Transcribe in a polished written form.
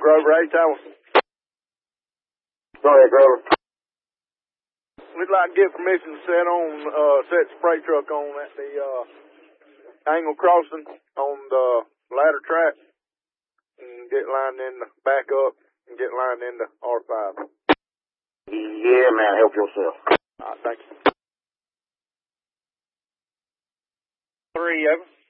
Grover, hey, Tower. Go ahead, Grover. We'd like to get permission to set the spray truck on at the angle crossing on the ladder track and get lined in the back up and get lined into R5. Yeah, man, help yourself. All right, thank you. 3, over.